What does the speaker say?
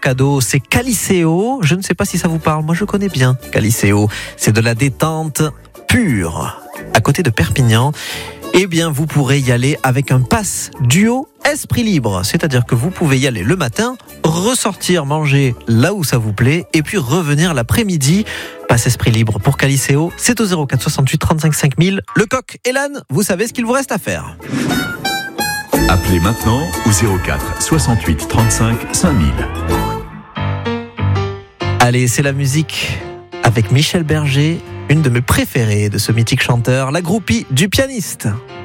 cadeau, c'est Caliceo. Je ne sais pas si ça vous parle, moi je connais bien Caliceo. C'est de la détente pure. À côté de Perpignan, eh bien vous pourrez y aller avec un pass duo Esprit Libre. C'est-à-dire que vous pouvez y aller le matin, ressortir manger là où ça vous plaît, et puis revenir l'après-midi. Passe Esprit Libre pour Caliceo, c'est au 04 68 35 5000. Le coq et l'âne, vous savez ce qu'il vous reste à faire. Appelez maintenant au 04 68 35 5000. Allez, c'est la musique avec Michel Berger, une de mes préférées de ce mythique chanteur, la groupie du pianiste.